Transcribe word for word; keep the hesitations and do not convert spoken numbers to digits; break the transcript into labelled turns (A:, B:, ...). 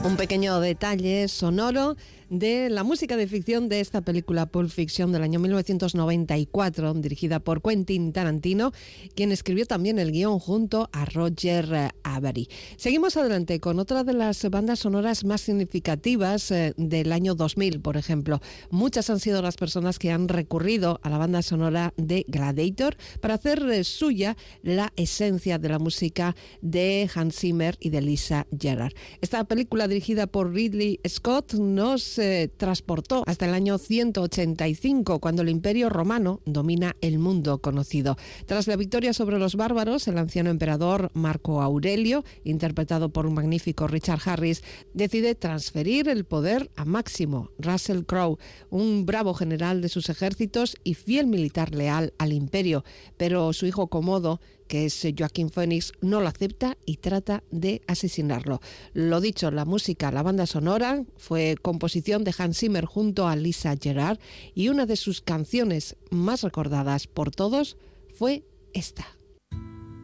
A: Un pequeño detalle sonoro de la música de ficción de esta película Pulp Fiction del año mil novecientos noventa y cuatro, dirigida por Quentin Tarantino, quien escribió también el guión junto a Roger Avary. Seguimos adelante con otra de las bandas sonoras más significativas eh, del año dos mil, por ejemplo. Muchas han sido las personas que han recurrido a la banda sonora de Gladiator para hacer eh, suya la esencia de la música de Hans Zimmer y de Lisa Gerrard. Esta película, dirigida por Ridley Scott, nos eh, transportó hasta el año ciento ochenta y cinco, cuando el Imperio Romano domina el mundo conocido. Tras la victoria sobre los bárbaros, el anciano emperador Marco Aurelio, interpretado por un magnífico Richard Harris, decide transferir el poder a Máximo, Russell Crowe, un bravo general de sus ejércitos y fiel militar leal al imperio, pero su hijo Comodo, que es Joaquin Phoenix, no lo acepta y trata de asesinarlo. Lo dicho, la música, la banda sonora, fue composición de Hans Zimmer junto a Lisa Gerrard, y una de sus canciones más recordadas por todos fue esta.